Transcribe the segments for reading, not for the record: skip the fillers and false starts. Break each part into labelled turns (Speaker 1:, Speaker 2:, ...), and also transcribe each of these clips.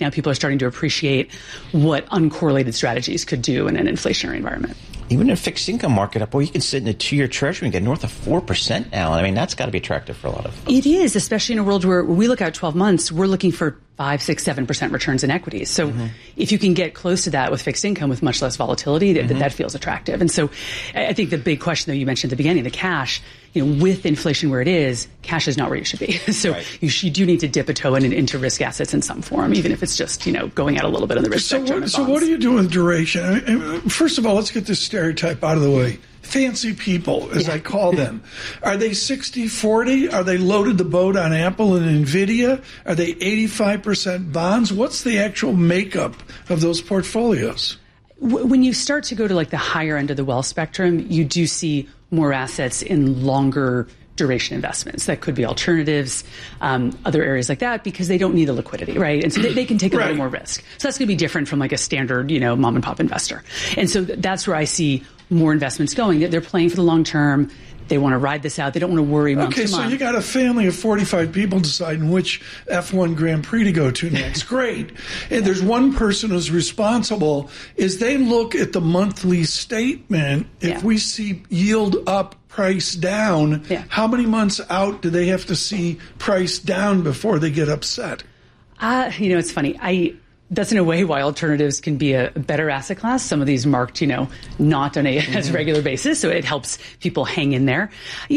Speaker 1: now people are starting to appreciate what uncorrelated strategies could do in an inflationary environment.
Speaker 2: Even in a fixed income market, you can sit in a 2-year treasury and get north of 4% now. I mean, that's got to be attractive for a lot of folks.
Speaker 1: It is, especially in a world where we look out 12 months, we're looking for 5, 6, 7% returns in equities. So if you can get close to that with fixed income with much less volatility, that feels attractive. And so I think the big question, though, you mentioned at the beginning, the cash, with inflation where it is, cash is not where you should be. So you do need to dip a toe into risk assets in some form, even if it's just, going out a little bit on the risk spectrum.
Speaker 3: So what are you doing with duration? First of all, let's get this stereotype out of the way. Fancy people, as I call them. Are they 60-40? Are they loaded the boat on Apple and NVIDIA? Are they 85% bonds? What's the actual makeup of those portfolios?
Speaker 1: When you start to go to the higher end of the wealth spectrum, you do see more assets in longer duration investments. That could be alternatives, other areas like that, because they don't need the liquidity, right? And so they can take a little more risk. So that's going to be different from a standard, mom and pop investor. And so that's where I see more investments going. They're playing for the long term. They want to ride this out. They don't want to worry month to month.
Speaker 3: Okay, so you got a family of 45 people deciding which F1 Grand Prix to go to next. Great. And there's one person who's responsible is they look at the monthly statement. If we see yield up, price down, how many months out do they have to see price down before they get upset?
Speaker 1: It's funny. That's in a way why alternatives can be a better asset class. Some of these marked, not on as regular basis, so it helps people hang in there.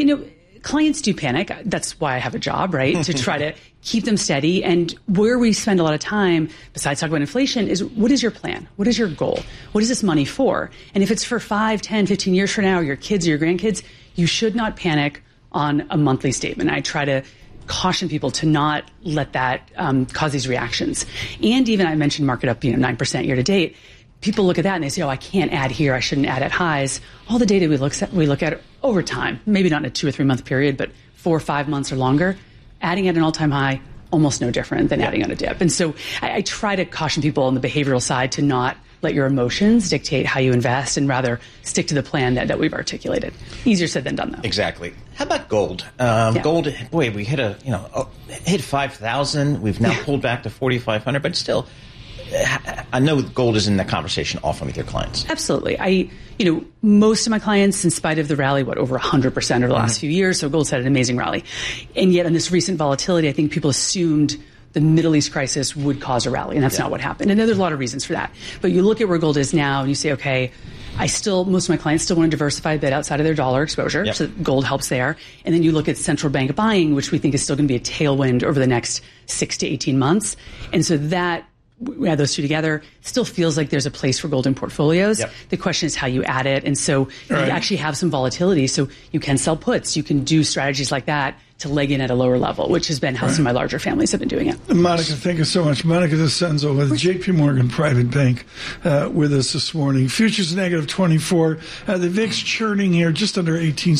Speaker 1: Clients do panic. That's why I have a job, right? To try to keep them steady. And where we spend a lot of time, besides talking about inflation, is what is your plan? What is your goal? What is this money for? And if it's for 5, 10, 15 years from now, your kids or your grandkids, you should not panic on a monthly statement. I try to caution people to not let that cause these reactions. And even I mentioned market up 9% year to date. People look at that and they say, I can't add here. I shouldn't add at highs. All the data we look at over time, maybe not in a 2 or 3 month period, but 4 or 5 months or longer, adding at an all-time high, almost no different than adding on a dip. And so I try to caution people on the behavioral side to not let your emotions dictate how you invest and rather stick to the plan that we've articulated. Easier said than done, though.
Speaker 2: Exactly. How about gold? Gold, boy, we hit hit 5,000. We've now pulled back to 4,500, but still, I know gold is in the conversation often with your clients.
Speaker 1: Absolutely. Most of my clients, in spite of the rally, over 100% over the last few years, so gold's had an amazing rally. And yet on this recent volatility, I think people assumed the Middle East crisis would cause a rally, and that's not what happened. And there's a lot of reasons for that. But you look at where gold is now, and you say, okay, most of my clients still want to diversify a bit outside of their dollar exposure, so gold helps there. And then you look at central bank buying, which we think is still going to be a tailwind over the next 6 to 18 months. And so that, we add those two together, still feels like there's a place for gold in portfolios. The question is how you add it. And so you actually have some volatility. So you can sell puts. You can do strategies like that to leg in at a lower level, which has been how some of my larger families have been doing it.
Speaker 3: Monica, thank you so much. Monica DeCenzo with JP Morgan Private Bank with us this morning. Futures negative 24. The VIX churning here just under 18,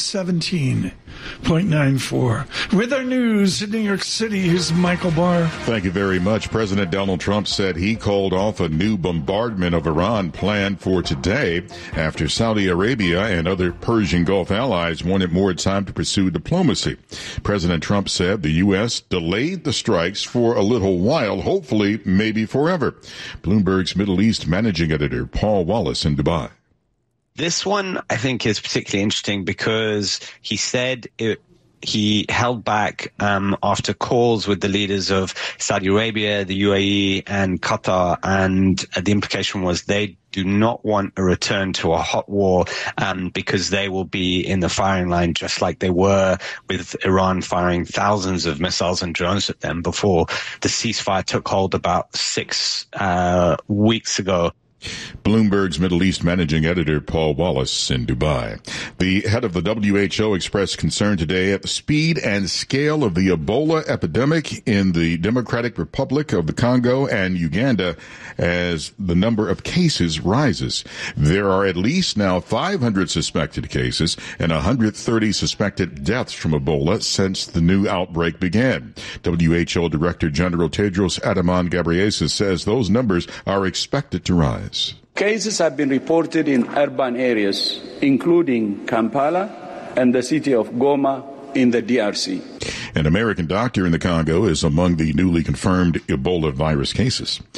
Speaker 3: 17.94. With our news in New York City, here's Michael Barr.
Speaker 4: Thank you very much. President Donald Trump said he called off a new bombardment of Iran planned for today after Saudi Arabia and other Persian Gulf allies wanted more time to pursue diplomacy. President Trump said the U.S. delayed the strikes for a little while, hopefully maybe forever. Bloomberg's Middle East managing editor Paul Wallace in Dubai.
Speaker 5: This one, I think, is particularly interesting because he said he held back after calls with the leaders of Saudi Arabia, the UAE, and Qatar, and the implication was they do not want a return to a hot war because they will be in the firing line just like they were with Iran firing thousands of missiles and drones at them before the ceasefire took hold about 6 weeks ago.
Speaker 4: Bloomberg's Middle East managing editor Paul Wallace in Dubai. The head of the WHO expressed concern today at the speed and scale of the Ebola epidemic in the Democratic Republic of the Congo and Uganda as the number of cases rises. There are at least now 500 suspected cases and 130 suspected deaths from Ebola since the new outbreak began. WHO Director General Tedros Adhanom Ghebreyesus says those numbers are expected to rise.
Speaker 6: Cases have been reported in urban areas, including Kampala and the city of Goma in the DRC.
Speaker 4: An American doctor in the Congo is among the newly confirmed Ebola virus cases.